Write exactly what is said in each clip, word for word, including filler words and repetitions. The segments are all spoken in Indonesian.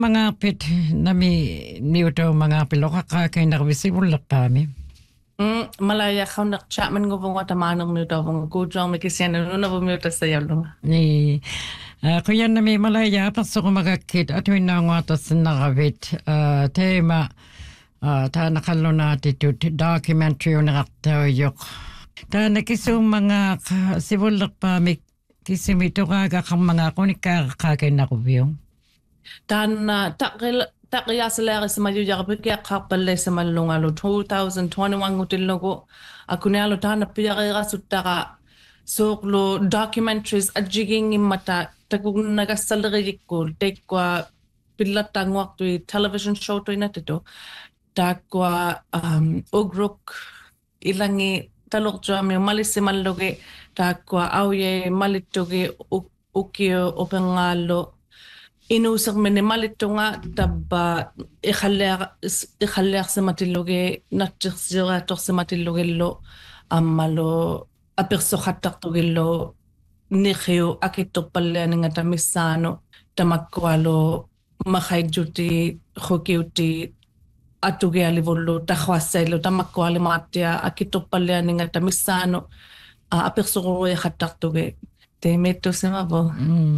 Mangapit nami niuto mangapit lokaka kay nakabisibulakami. Mm, malaya kau nak Chapman ngubung wata manong niuto bung kujong mikisian nuna bumiuto sa yalo. Ni kuya nami malaya pasok magakit at winangwata sa nakabit tema ta nakalo na attitude documentary yung nakatayok. Ta nakisong mga sibulakami kisimito kaga kang mga kunika kakay nakubiyong. Dan takil takya selera semayu jaga pikir kapalle semalunga lo twenty twenty-one ngutil logo aku ne alo tan piyara sutara so lo documentaries ajiging imata takung nagasalere yikul tekwa pilatang waktu television show to inatito takwa um ogruk ilangi talok jami malisimaloge takwa auye malitoge ukio opengalo inusag minimalit nga taba ikhaler ikhaler sa matiluge natjira tor sa matiluge lo amalo aperso khatak to gelo nikhyo akito palle nga tamisano tamakwalo makhayjuti khokiuti atuge alivolo takhwaselo tamakwale matia akito palle nga tamisano aperso ro khatak to ge temeto semabo.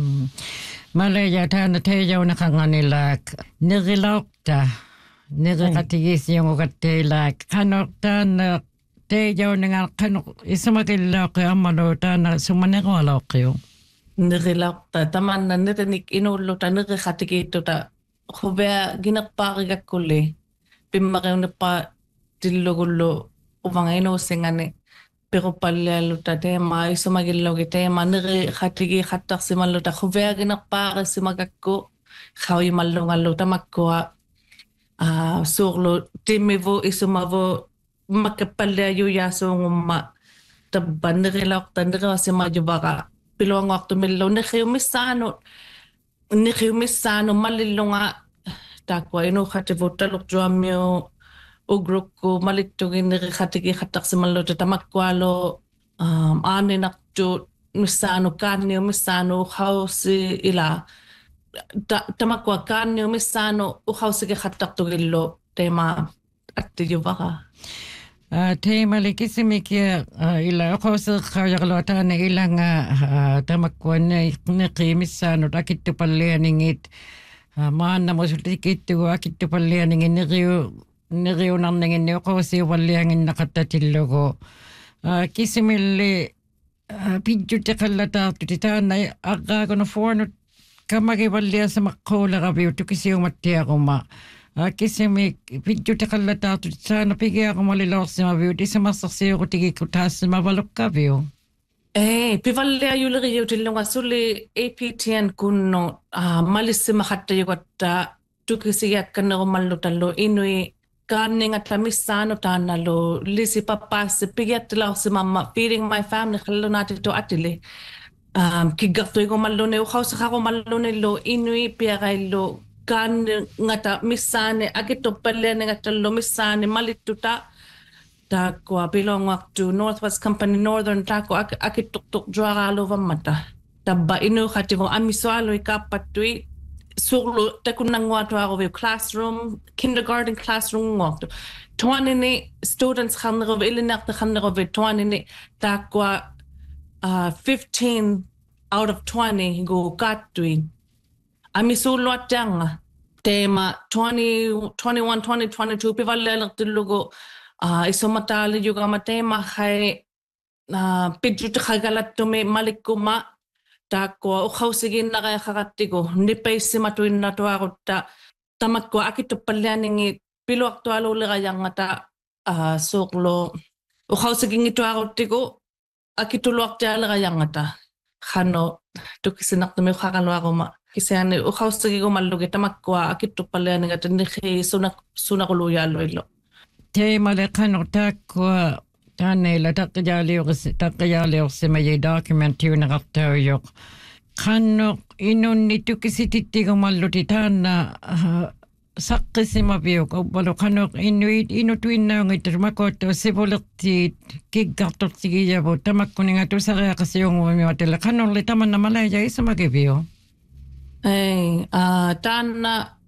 Malaya tana tejo nakanganilak nirilaukta nirikatigis yung ugatilak kanokta na tejo nga kanok isamatilak amalo tana sumanegolok yung nirilaukta taman na nirinik inulo ta nirikatigito ta kubea ginapariga kuli pimmakaw na pa tilugulo umang inosingane pero palalo ta tema iso magilog tema nire khatigi khatak simalo ta khuvega na para simagakko khawi malongalo ta makwa ah surlo timevo iso mavo makapalayo yaso ngumma taban nire lok ta nire simajubaka pilong waktu melo ne khiumisano ne khiumisano malilonga takwa ino khativo talok juamyo ugroko malitugin ni khatigi khatak simalo tamakwalo um ane nakjo misano kanyo misano hausi ila tamakwa kanyo misano hausi ke khatak tugillo tema atti baka tema likisimikia ila hausi khayarlota na ilang tamakwa ni kimisano takittu pallianingit maana mosutikittu akittu pallianingin nirio niriunan ngin ko si waliangin nakatatillogo kisimilli pidjutte kallata tutitana aga kono forno kamagi walia sa makola gabi tukisi umattia kuma kisimi pidjutte kallata tutitana pigia kuma lilosi mabiu di samasaksi ko tigi kutas mabalok gabi eh pivalia yulri yutilonga suli A P T N kunno malissima hatta yugata tukisi yakkan malutalo inui Karning at lamisano tanalo lisi papas piget lao si mama feeding my family khalo natin to atili um kigatoy ko malone u house ka ko malone lo inui piagai lo kan ngata misane agito pelle ngata lo misane malituta ta ko bilong to Northwest Company Northern ta ko akituk tuk jwara lo vamata tabba inu khativo amiswalo ikapatui surlo takunang wato ako classroom kindergarten classroom wato twenty ni students khanro ilinak ta khanro twenty ni takwa uh fifteen out of twenty go katui ami sulo atanga tema twenty twenty-one twenty twenty-two pivalel tulugo uh isomatali juga matema khai uh pidjut khagalat tume malikuma Tako ukausigin na kaya kakatigo ni paisi matuin na tuwarota tamat ko akito palyaningi pilo aktualo li kaya nga ta uh, soklo ukausigin ito arotigo akito lo aktualo kaya nga ta kano tukisinak tumi kakalo ako ma kasi ani ukausigigo malugi tamat ko akito palyaningi at hindi sunak sunakuluya lo ilo te malekano takwa Tane la takjali os takjali os may documentary na kaptayo. Kano inon nito kasi titigo maluti tana sakisi mabiyo ko balo kano inuit inutuin na ng itermakoto sibolokti kigatot sigiya bo tamak kuning ato sa kaya kasi yung umiwatila kano litaman na malaya isa magibiyo. Eh, uh, tana